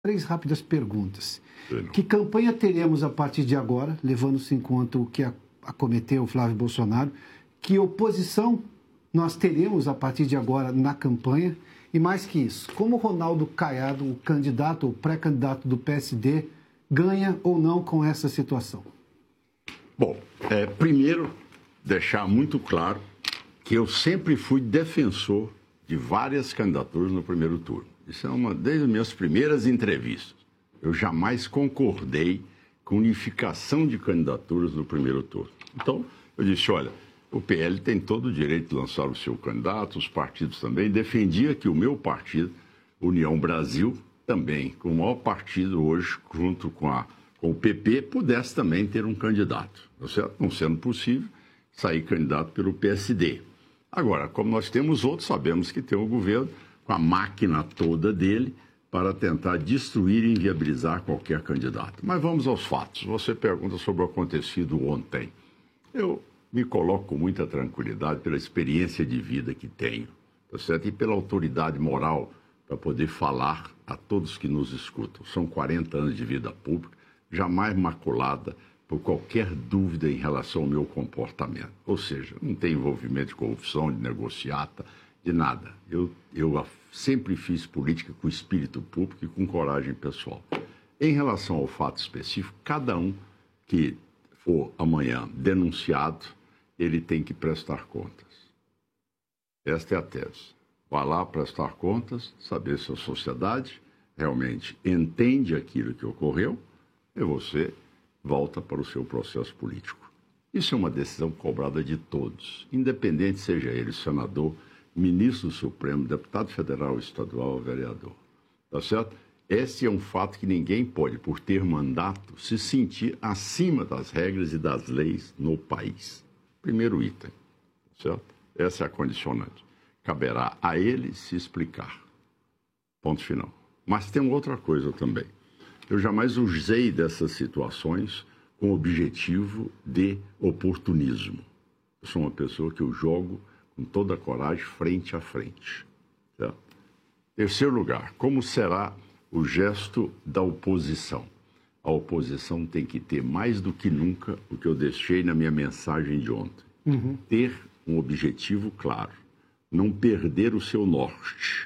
Três rápidas perguntas. Que campanha teremos a partir de agora, levando-se em conta o que acometeu o Flávio Bolsonaro? Que oposição nós teremos a partir de agora na campanha? E mais que isso, como Ronaldo Caiado, o candidato ou pré-candidato do PSD, ganha ou não com essa situação? Bom, primeiro, deixar muito claro que eu sempre fui defensor de várias candidaturas no primeiro turno. Isso é desde as minhas primeiras entrevistas. Eu jamais concordei com unificação de candidaturas no primeiro turno. Então, eu disse, olha, o PL tem todo o direito de lançar o seu candidato, os partidos também. Defendia que o meu partido, União Brasil, também, com o maior partido hoje, junto com o PP, pudesse também ter um candidato. Não sendo possível, sair candidato pelo PSD. Agora, como nós temos outros, sabemos que tem um governo com a máquina toda dele para tentar destruir e inviabilizar qualquer candidato. Mas vamos aos fatos. Você pergunta sobre o acontecido ontem. Eu me coloco com muita tranquilidade pela experiência de vida que tenho, tá certo? E pela autoridade moral para poder falar a todos que nos escutam. São 40 anos de vida pública, jamais maculada por qualquer dúvida em relação ao meu comportamento. Ou seja, não tem envolvimento de corrupção, de negociata, de nada. Eu sempre fiz política com espírito público e com coragem pessoal. Em relação ao fato específico, cada um que for amanhã denunciado, ele tem que prestar contas. Esta é a tese. Vá lá prestar contas, saber se a sociedade realmente entende aquilo que ocorreu e você volta para o seu processo político. Isso é uma decisão cobrada de todos, independente seja ele senador, ministro do Supremo, deputado federal, estadual ou vereador. Tá certo? Esse é um fato que ninguém pode, por ter mandato, se sentir acima das regras e das leis no país. Primeiro item. Certo? Essa é a condicionante. Caberá a ele se explicar. Ponto final. Mas tem outra coisa também. Eu jamais usei dessas situações com o objetivo de oportunismo. Eu sou uma pessoa que eu jogo com toda a coragem, frente a frente. Certo? Terceiro lugar, como será o gesto da oposição? A oposição tem que ter mais do que nunca o que eu deixei na minha mensagem de ontem. Ter um objetivo claro, não perder o seu norte.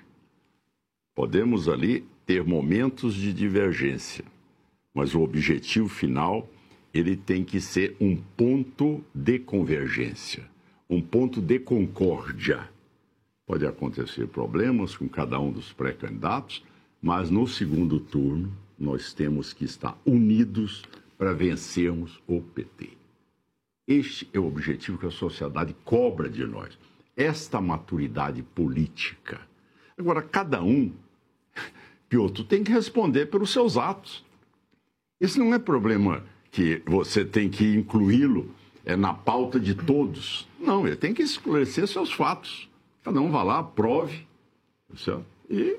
Podemos ali ter momentos de divergência, mas o objetivo final, ele tem que ser um ponto de convergência, um ponto de concórdia. Pode acontecer problemas com cada um dos pré-candidatos, mas no segundo turno nós temos que estar unidos para vencermos o PT. Este é o objetivo que a sociedade cobra de nós. Esta maturidade política. Agora, cada um, Piotr, tem que responder pelos seus atos. Esse não é problema que você tem que incluí-lo na pauta de todos. Não, ele tem que esclarecer seus fatos. Cada um vá lá, prove, certo? E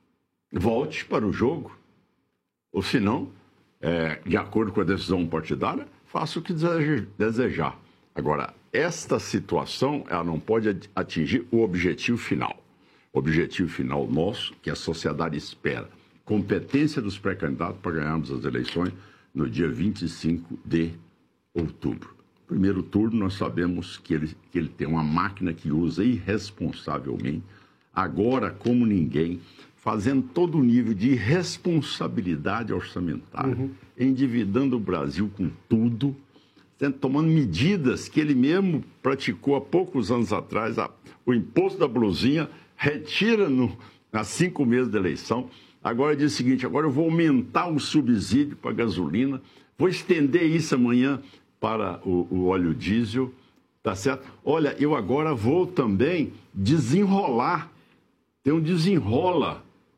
volte para o jogo. Ou se não, de acordo com a decisão partidária, faça o que desejar. Agora, esta situação, ela não pode atingir o objetivo final. O objetivo final nosso, que a sociedade espera, competência dos pré-candidatos para ganharmos as eleições no dia 25 de outubro. Primeiro turno, nós sabemos que ele tem uma máquina que usa irresponsavelmente, agora como ninguém, fazendo todo o nível de irresponsabilidade orçamentária, endividando o Brasil com tudo, tomando medidas que ele mesmo praticou há poucos anos atrás, o imposto da blusinha, retira há 5 meses da eleição. Agora diz o seguinte, agora eu vou aumentar o subsídio para a gasolina, vou estender isso amanhã para o óleo diesel, tá certo? Olha, eu agora vou também desenrolar, tem um desenrola.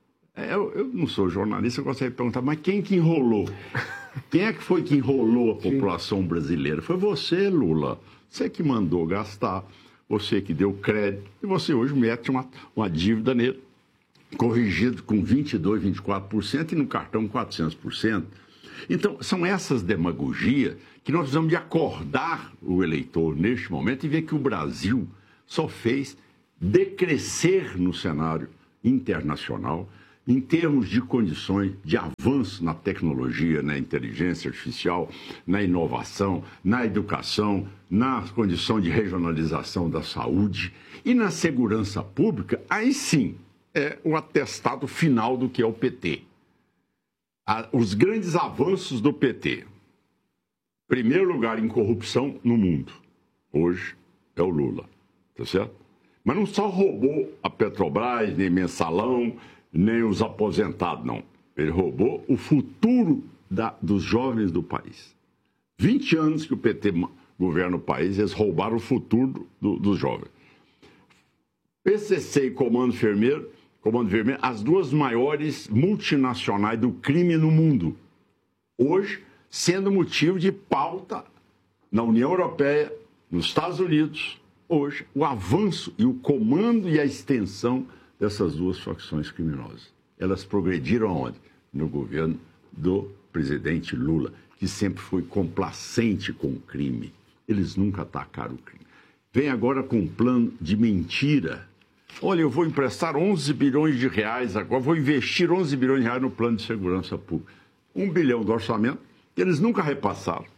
Eu não sou jornalista, eu gostaria de perguntar, mas quem que enrolou? Quem é que foi que enrolou a população brasileira? Foi você, Lula. Você que mandou gastar, você que deu crédito, e você hoje mete uma dívida nele, corrigido com 22%, 24% e no cartão 400%. Então, são essas demagogias que nós precisamos de acordar o eleitor neste momento e ver que o Brasil só fez decrescer no cenário internacional, em termos de condições de avanço na tecnologia, na inteligência artificial, na inovação, na educação, na condição de regionalização da saúde e na segurança pública, aí sim é o atestado final do que é o PT. Os grandes avanços do PT. Primeiro lugar em corrupção no mundo. Hoje é o Lula, tá certo? Mas não só roubou a Petrobras, nem Mensalão, nem os aposentados, não. Ele roubou o futuro dos jovens do país. 20 anos que o PT governa o país, eles roubaram o futuro dos jovens. PCC e Comando Vermelho, as duas maiores multinacionais do crime no mundo. Hoje, sendo motivo de pauta na União Europeia, nos Estados Unidos, hoje, o avanço e o comando e a extensão dessas duas facções criminosas. Elas progrediram aonde? No governo do presidente Lula, que sempre foi complacente com o crime. Eles nunca atacaram o crime. Vem agora com um plano de mentira. Olha, eu vou emprestar 11 bilhões de reais agora, vou investir 11 bilhões de reais no plano de segurança pública. 1 bilhão do orçamento, que eles nunca repassaram.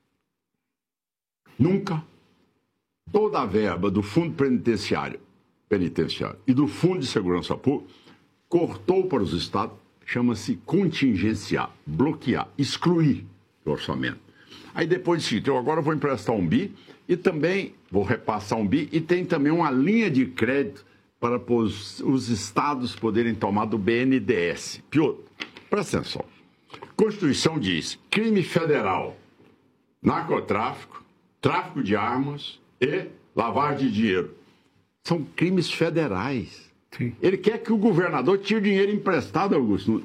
Nunca. Toda a verba do Fundo Penitenciário e do Fundo de Segurança Pública cortou para os estados, chama-se contingenciar, bloquear, excluir do orçamento. Aí depois disse, eu agora vou emprestar 1 bi e também vou repassar 1 bi e tem também uma linha de crédito para os estados poderem tomar do BNDES. Pior, presta atenção. A Constituição diz crime federal, narcotráfico, tráfico de armas e lavagem de dinheiro. São crimes federais. Sim. Ele quer que o governador tire o dinheiro emprestado, Augusto,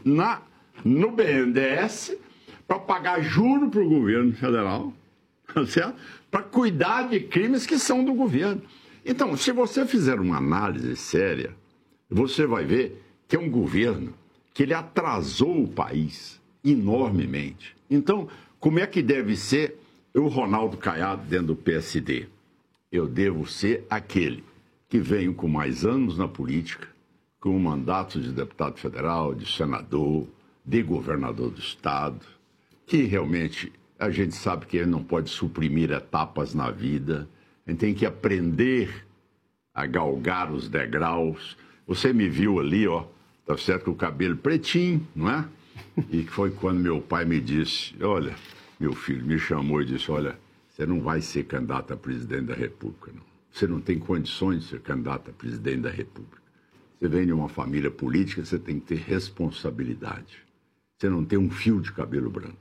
no BNDES para pagar juro para o governo federal, certo? Para cuidar de crimes que são do governo. Então, se você fizer uma análise séria, você vai ver que é um governo que ele atrasou o país enormemente. Então, como é que deve ser o Ronaldo Caiado dentro do PSD? Eu devo ser aquele que venho com mais anos na política, com mandato de deputado federal, de senador, de governador do estado, que realmente a gente sabe que ele não pode suprimir etapas na vida, a gente tem que aprender a galgar os degraus. Você me viu ali, ó, tá certo, com o cabelo pretinho, não é? E foi quando meu pai me disse, olha, meu filho me chamou e disse, olha, você não vai ser candidato a presidente da República, não. Você não tem condições de ser candidato a presidente da República. Você vem de uma família política, você tem que ter responsabilidade. Você não tem um fio de cabelo branco.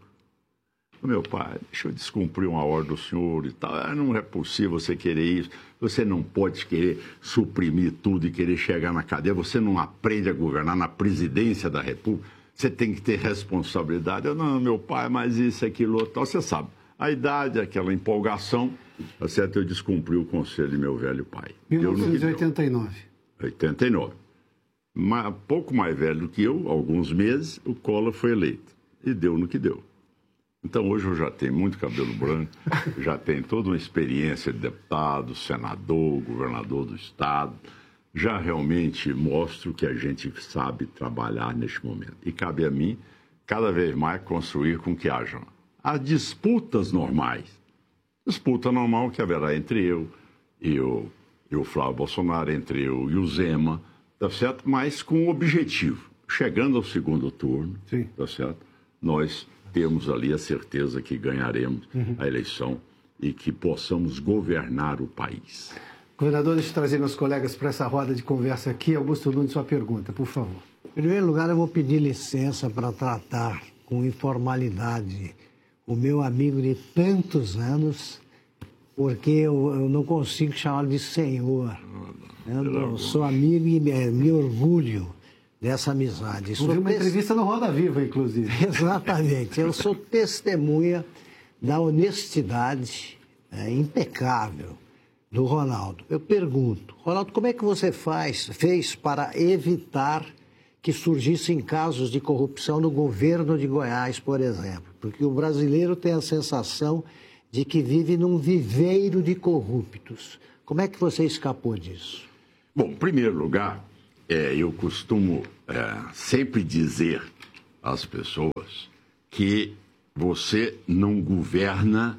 Meu pai, deixa eu descumprir uma ordem do senhor e tal. Não é possível você querer isso. Você não pode querer suprimir tudo e querer chegar na cadeia. Você não aprende a governar na presidência da República. Você tem que ter responsabilidade. Eu, não, meu pai, mas isso, aquilo, outro, tal. Você sabe, a idade, aquela empolgação, tá certo? Eu descumpri o conselho de meu velho pai. 1989. 89. Mas, pouco mais velho do que eu, alguns meses, o Collor foi eleito. E deu no que deu. Então, hoje eu já tenho muito cabelo branco, já tenho toda uma experiência de deputado, senador, governador do estado. Já realmente mostro que a gente sabe trabalhar neste momento. E cabe a mim, cada vez mais, construir com que hajam as disputas normais. Disputa normal que haverá entre eu e o Flávio Bolsonaro, entre eu e o Zema, tá certo? Mas com um objetivo. Chegando ao segundo turno, sim, tá certo? Nós temos ali a certeza que ganharemos a eleição e que possamos governar o país. Governador, deixa eu trazer meus colegas para essa roda de conversa aqui. Augusto Nunes, sua pergunta, por favor. Em primeiro lugar, eu vou pedir licença para tratar com informalidade o meu amigo de tantos anos, porque eu não consigo chamá-lo de senhor. Eu sou amigo e me orgulho dessa amizade. Houve uma entrevista no Roda Viva, inclusive. Exatamente. Eu sou testemunha da honestidade impecável do Ronaldo. Eu pergunto, Ronaldo, como é que você fez para evitar que surgissem casos de corrupção no governo de Goiás, por exemplo? Porque o brasileiro tem a sensação de que vive num viveiro de corruptos. Como é que você escapou disso? Bom, em primeiro lugar, eu costumo sempre dizer às pessoas que você não governa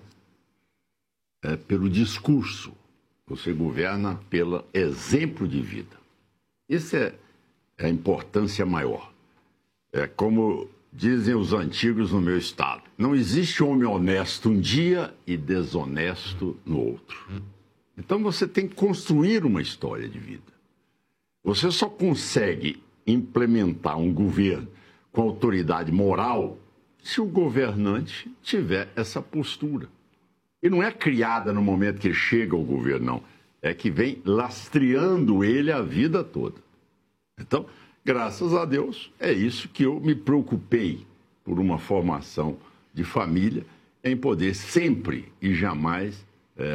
pelo discurso, você governa pelo exemplo de vida. Isso é a importância maior. É como dizem os antigos no meu estado, não existe homem honesto um dia e desonesto no outro. Então você tem que construir uma história de vida. Você só consegue implementar um governo com autoridade moral se o governante tiver essa postura. E não é criada no momento que chega ao governo, não. É que vem lastreando ele a vida toda. Então, graças a Deus, é isso que eu me preocupei por uma formação de família, em poder sempre e jamais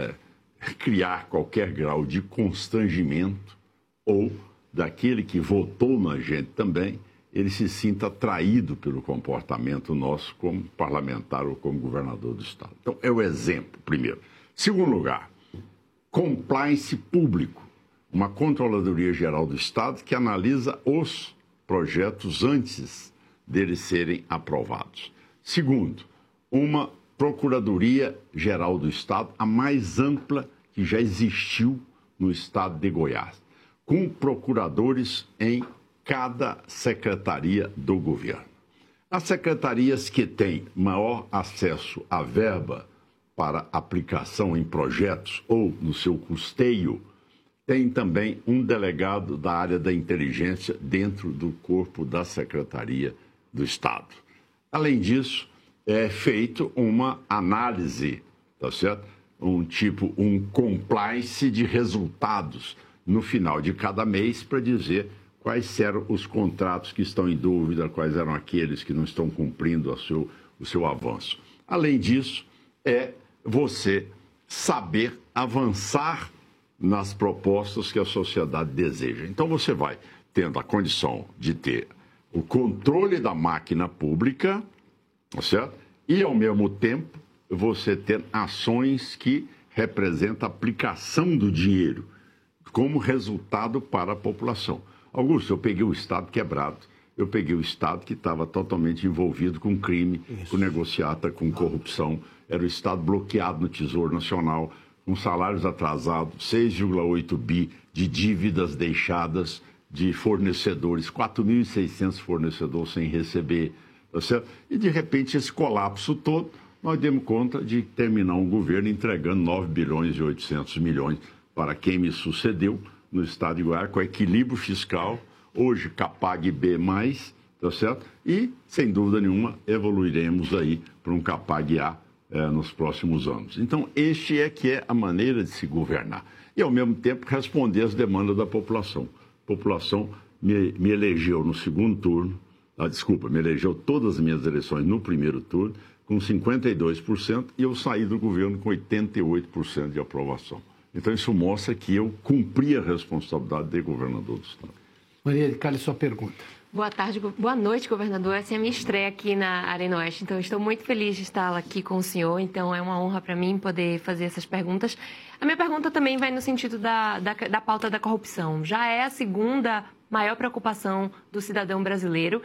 criar qualquer grau de constrangimento ou daquele que votou na gente também, ele se sinta atraído pelo comportamento nosso como parlamentar ou como governador do Estado. Então, é o exemplo, primeiro. Segundo lugar, compliance público, uma Controladoria Geral do Estado que analisa os projetos antes deles serem aprovados. Segundo, uma Procuradoria Geral do Estado, a mais ampla que já existiu no estado de Goiás, com procuradores em cada secretaria do governo. As secretarias que têm maior acesso à verba para aplicação em projetos ou no seu custeio, tem também um delegado da área da inteligência dentro do corpo da Secretaria do Estado. Além disso, é feito uma análise, tá certo? Um compliance de resultados no final de cada mês para dizer quais eram os contratos que estão em dúvida, quais eram aqueles que não estão cumprindo o seu avanço. Além disso, é você saber avançar nas propostas que a sociedade deseja. Então, você vai tendo a condição de ter o controle da máquina pública, tá certo? E, ao mesmo tempo, você ter ações que representam a aplicação do dinheiro como resultado para a população. Augusto, eu peguei o Estado quebrado, eu peguei o Estado que estava totalmente envolvido com crime, com negociata, com corrupção, era o Estado bloqueado no Tesouro Nacional, com salários atrasados, 6,8 bi de dívidas deixadas de fornecedores, 4.600 fornecedores sem receber, tá certo? E, de repente, esse colapso todo, nós demos conta de terminar um governo entregando 9 bilhões e 800 milhões para quem me sucedeu no estado de Goiás, com equilíbrio fiscal, hoje Capag B+, tá certo? E, sem dúvida nenhuma, evoluiremos aí para um Capag A nos próximos anos. Então, este é que é a maneira de se governar. E, ao mesmo tempo, responder às demandas da população. A população me elegeu no segundo turno, me elegeu todas as minhas eleições no primeiro turno, com 52%, e eu saí do governo com 88% de aprovação. Então, isso mostra que eu cumpri a responsabilidade de governador do Estado. Maria de Carlos, sua pergunta. Boa tarde, boa noite, governador. Essa é a minha estreia aqui na Arena Oeste, então eu estou muito feliz de estar aqui com o senhor, então é uma honra para mim poder fazer essas perguntas. A minha pergunta também vai no sentido da pauta da corrupção. Já é a segunda maior preocupação do cidadão brasileiro.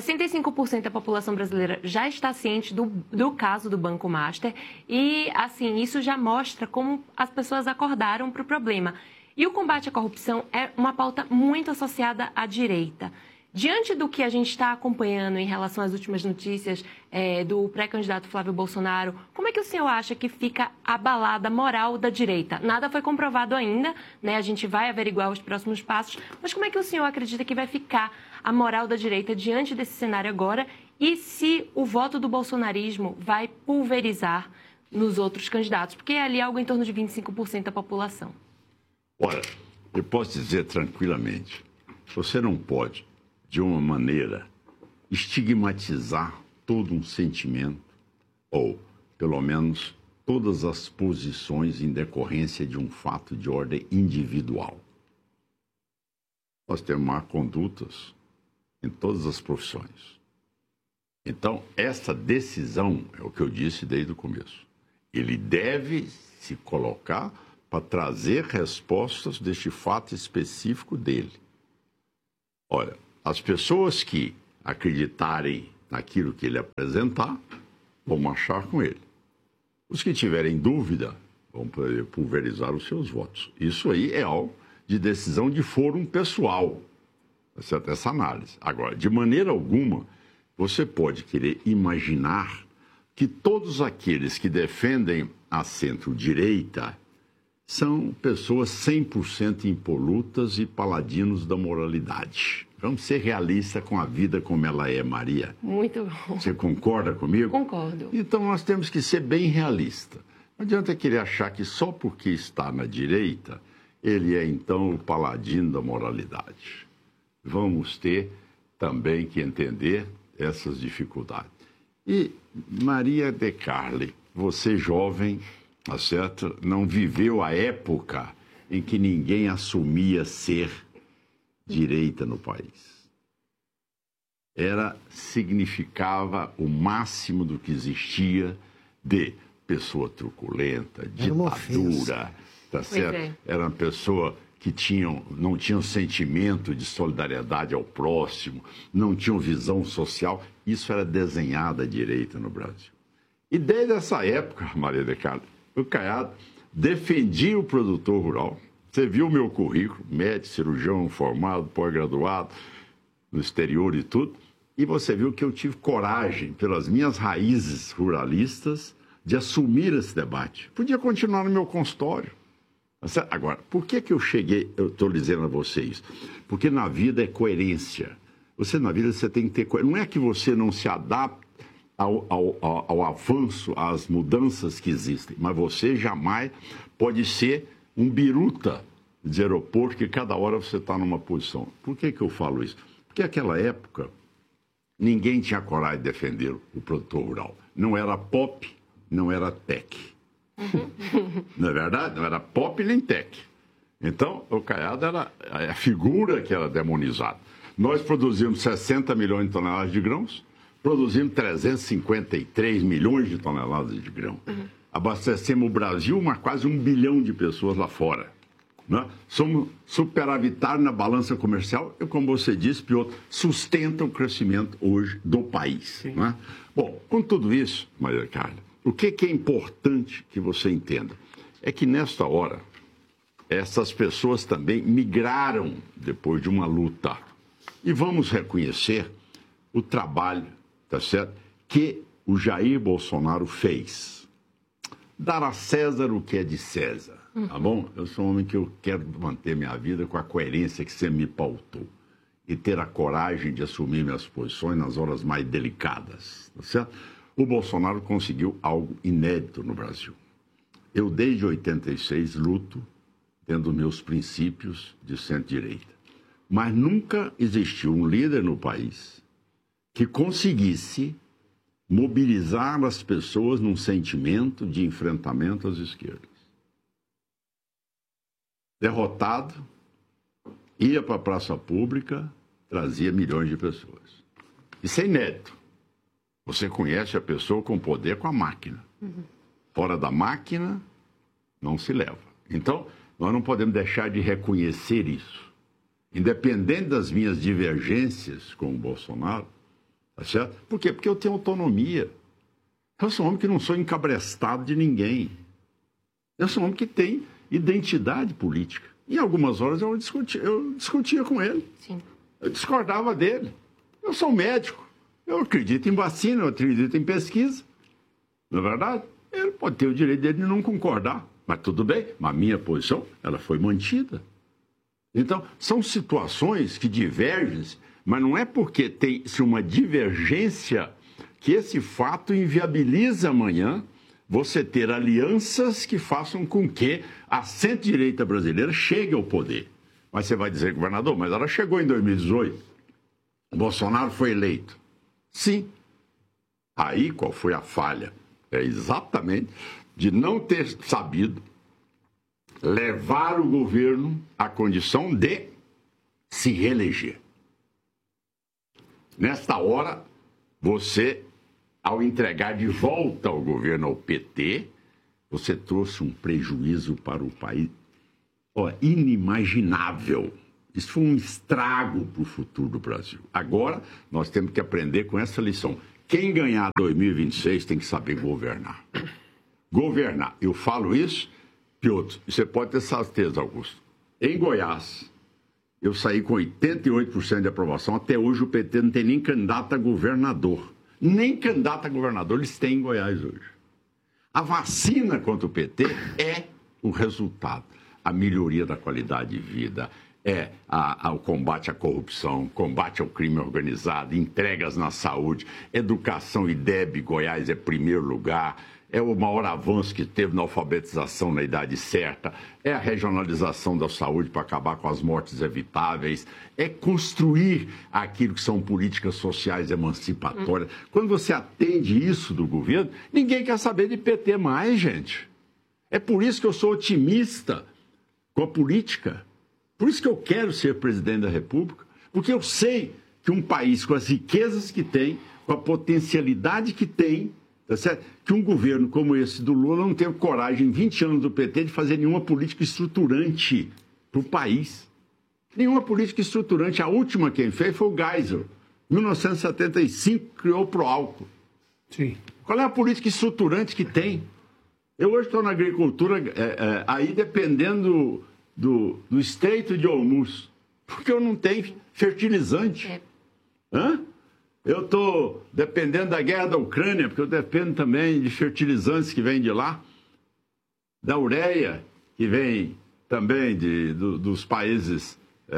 65% da população brasileira já está ciente do caso do Banco Master e, assim, isso já mostra como as pessoas acordaram para o problema. E o combate à corrupção é uma pauta muito associada à direita. Diante do que a gente está acompanhando em relação às últimas notícias do pré-candidato Flávio Bolsonaro, como é que o senhor acha que fica abalada a moral da direita? Nada foi comprovado ainda, né? A gente vai averiguar os próximos passos, mas como é que o senhor acredita que vai ficar a moral da direita diante desse cenário agora e se o voto do bolsonarismo vai pulverizar nos outros candidatos? Porque é ali algo em torno de 25% da população. Olha, eu posso dizer tranquilamente, você não pode, de uma maneira, estigmatizar todo um sentimento, ou, pelo menos, todas as posições em decorrência de um fato de ordem individual. Nós temos má condutas em todas as profissões. Então, essa decisão, é o que eu disse desde o começo, ele deve se colocar para trazer respostas deste fato específico dele. Olha, as pessoas que acreditarem naquilo que ele apresentar, vão marchar com ele. Os que tiverem dúvida, vão pulverizar os seus votos. Isso aí é algo de decisão de fórum pessoal, essa análise. Agora, de maneira alguma, você pode querer imaginar que todos aqueles que defendem a centro-direita são pessoas 100% impolutas e paladinos da moralidade. Vamos ser realistas com a vida como ela é, Maria. Muito bom. Você concorda comigo? Concordo. Então, nós temos que ser bem realistas. Não adianta querer achar que só porque está na direita, ele é, então, o paladino da moralidade. Vamos ter também que entender essas dificuldades. E, Maria de Carli, você jovem, tá certo? Não viveu a época em que ninguém assumia ser direita no país. Significava o máximo do que existia de pessoa truculenta, ditadura, tá certo? Era uma pessoa que não tinham sentimento de solidariedade ao próximo, não tinham visão social. Isso era desenhado à direita no Brasil. E desde essa época, Maria de Carli, o Caiado defendia o produtor rural. Você viu o meu currículo, médico, cirurgião, formado, pós-graduado, no exterior e tudo. E você viu que eu tive coragem, pelas minhas raízes ruralistas, de assumir esse debate. Podia continuar no meu consultório. Agora, por que eu estou dizendo a você isso? Porque na vida é coerência. Na vida você tem que ter coerência. Não é que você não se adapta ao avanço, às mudanças que existem, mas você jamais pode ser um biruta de aeroporto que cada hora você está numa posição. Por que eu falo isso? Porque naquela época ninguém tinha coragem de defender o produtor rural. Não era pop, não era tech. Não é verdade? Não era pop nem tech. Então, o Caiado era a figura que era demonizada. Nós produzimos 60 milhões de toneladas de grãos, produzimos 353 milhões de toneladas de grão. Abastecemos o Brasil, mas quase 1 bilhão de pessoas lá fora. Né? Somos superavitários na balança comercial e, como você disse, Piotr, sustenta o crescimento hoje do país. Né? Bom, com tudo isso, Maria Carla, o que é importante que você entenda? É que, nesta hora, essas pessoas também migraram depois de uma luta. E vamos reconhecer o trabalho, tá certo, que o Jair Bolsonaro fez. Dar a César o que é de César, tá bom? Eu sou um homem que eu quero manter minha vida com a coerência que você me pautou. E ter a coragem de assumir minhas posições nas horas mais delicadas, tá certo? O Bolsonaro conseguiu algo inédito no Brasil. Eu, desde 86, luto tendo meus princípios de centro-direita. Mas nunca existiu um líder no país que conseguisse mobilizar as pessoas num sentimento de enfrentamento às esquerdas. Derrotado, ia para a praça pública, trazia milhões de pessoas. Isso é inédito. Você conhece a pessoa com poder com a máquina. Fora da máquina, não se leva. Então, nós não podemos deixar de reconhecer isso. Independente das minhas divergências com o Bolsonaro, tá certo? Por quê? Porque eu tenho autonomia. Eu sou um homem que não sou encabrestado de ninguém. Eu sou um homem que tem identidade política. Em algumas horas eu discutia com ele. Sim. Eu discordava dele. Eu sou médico. Eu acredito em vacina, eu acredito em pesquisa. Não é verdade? Ele pode ter o direito dele de não concordar. Mas tudo bem, mas a minha posição, ela foi mantida. Então, são situações que divergem, mas não é porque tem-se uma divergência que esse fato inviabiliza amanhã você ter alianças que façam com que a centro-direita brasileira chegue ao poder. Mas você vai dizer, governador, mas ela chegou em 2018. O Bolsonaro foi eleito. Sim. Aí, qual foi a falha? É exatamente de não ter sabido levar o governo à condição de se reeleger. Nesta hora, você, ao entregar de volta o governo ao PT, você trouxe um prejuízo para o país inimaginável. Isso foi um estrago para o futuro do Brasil. Agora, nós temos que aprender com essa lição. Quem ganhar 2026 tem que saber governar. Governar. Eu falo isso, Piotr, e você pode ter certeza, Augusto. Em Goiás, eu saí com 88% de aprovação. Até hoje o PT não tem nem candidato a governador. Nem candidato a governador eles têm em Goiás hoje. A vacina contra o PT é o resultado. A melhoria da qualidade de vida, o combate à corrupção, combate ao crime organizado, entregas na saúde, educação e DEB, Goiás é primeiro lugar, é o maior avanço que teve na alfabetização na idade certa, é a regionalização da saúde para acabar com as mortes evitáveis, é construir aquilo que são políticas sociais emancipatórias. Quando você atende isso do governo, ninguém quer saber de PT mais, gente. É por isso que eu sou otimista com a política. Por isso que eu quero ser presidente da República, porque eu sei que um país com as riquezas que tem, com a potencialidade que tem, tá certo? Que um governo como esse do Lula não teve coragem, em 20 anos do PT, de fazer nenhuma política estruturante para o país. Nenhuma política estruturante. A última quem fez foi o Geisel. Em 1975, criou o Proálcool. Sim. Qual é a política estruturante que tem? Eu hoje estou na agricultura, aí dependendo do Estreito de Hormuz, porque eu não tenho fertilizante. Eu estou dependendo da guerra da Ucrânia, porque eu dependo também de fertilizantes que vêm de lá, da ureia, que vem também dos países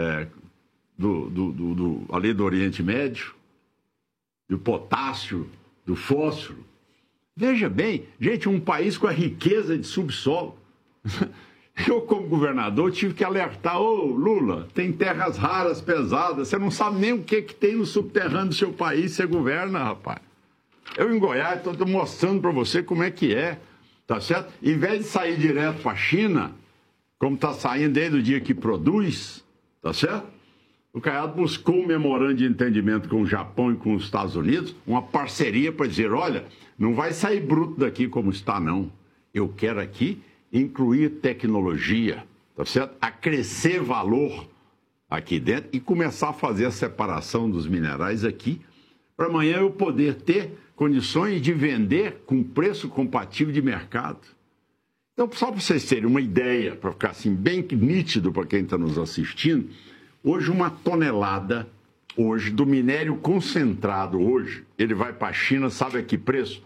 ali do Oriente Médio, do potássio, do fósforo. Veja bem, gente, um país com a riqueza de subsolo. Eu, como governador, tive que alertar, Lula, tem terras raras, pesadas, você não sabe nem o que tem no subterrâneo do seu país, você governa, rapaz. Eu, em Goiás, estou mostrando para você como é que é, tá certo? Em vez de sair direto para a China, como está saindo desde o dia que produz, tá certo? O Caiado buscou um memorando de entendimento com o Japão e com os Estados Unidos, uma parceria para dizer, olha, não vai sair bruto daqui como está, não. Eu quero aqui incluir tecnologia, tá certo? Acrescer valor aqui dentro e começar a fazer a separação dos minerais aqui, para amanhã eu poder ter condições de vender com preço compatível de mercado. Então, só para vocês terem uma ideia, para ficar assim bem nítido para quem está nos assistindo, hoje uma tonelada do minério concentrado ele vai para a China, sabe a que preço?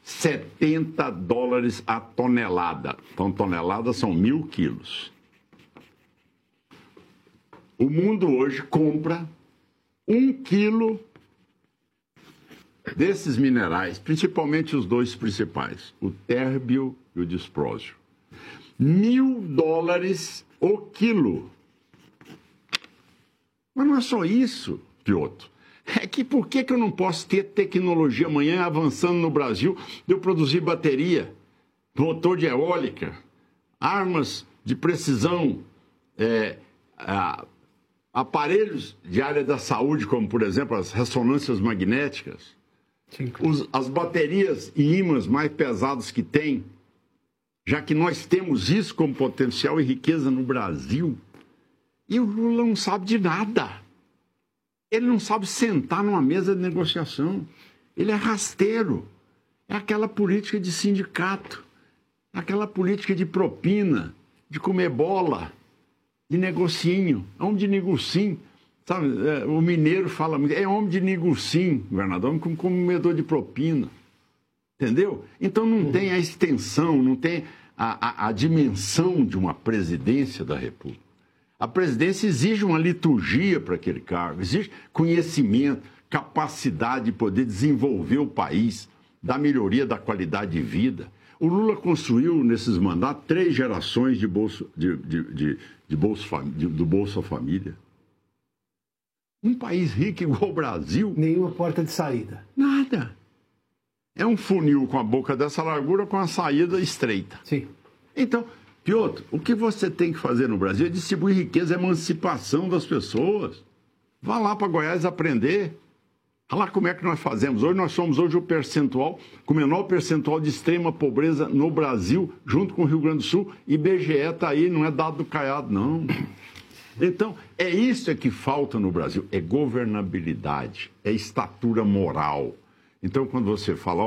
$70 a tonelada. Então, tonelada são 1.000 quilos. O mundo hoje compra 1 quilo desses minerais, principalmente os dois principais, o térbio e o disprósio. $1.000 o quilo. Mas não é só isso, Piotr. É que por que eu não posso ter tecnologia amanhã avançando no Brasil de eu produzir bateria, motor de eólica, armas de precisão, aparelhos de área da saúde, como, por exemplo, as ressonâncias magnéticas, as baterias e ímãs mais pesados que tem, já que nós temos isso como potencial e riqueza no Brasil. E o Lula não sabe de nada. Ele não sabe sentar numa mesa de negociação. Ele é rasteiro. É aquela política de sindicato, aquela política de propina, de comer bola, de negocinho. É homem de negocinho. Sabe? O mineiro fala muito. É homem de negocinho, governador, homem como comedor de propina. Entendeu? Então não tem a extensão, não tem a dimensão de uma presidência da República. A presidência exige uma liturgia para aquele cargo, exige conhecimento, capacidade de poder desenvolver o país, da melhoria da qualidade de vida. O Lula construiu, nesses mandatos, 3 gerações do Bolsa Família. Um país rico igual o Brasil... Nenhuma porta de saída. Nada. É um funil com a boca dessa largura com a saída estreita. Sim. Então... Piotr, o que você tem que fazer no Brasil é distribuir riqueza, emancipação das pessoas. Vá lá para Goiás aprender. Olha lá como é que nós fazemos. Hoje nós somos o percentual, com o menor percentual de extrema pobreza no Brasil, junto com o Rio Grande do Sul. IBGE está aí, não é dado do Caiado, não. Então, é isso que falta no Brasil, é governabilidade, é estatura moral. Então, quando você fala,